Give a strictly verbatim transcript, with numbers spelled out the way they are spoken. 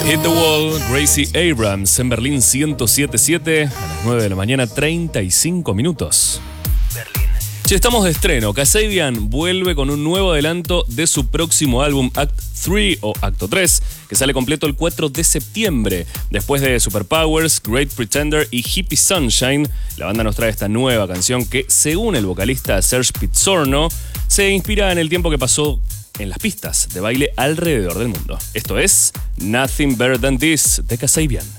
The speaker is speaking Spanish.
Hit the Wall, Gracie Abrams en Berlín ciento siete punto siete a las nueve de la mañana, treinta y cinco minutos. Che, estamos de estreno. Kasabian vuelve con un nuevo adelanto de su próximo álbum Act tres o Acto tres, que sale completo el cuatro de septiembre. Después de Superpowers, Great Pretender y Hippie Sunshine, la banda nos trae esta nueva canción que, según el vocalista Serge Pizzorno, se inspira en el tiempo que pasó en las pistas de baile alrededor del mundo. Esto es Nothing Better Than This de Kasabian.